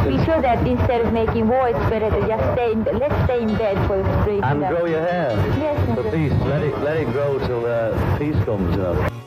We feel that instead of making war, it's better to just let's stay in bed for the spring. And grow your hair. Yes, For peace. Let it grow till peace comes, you know.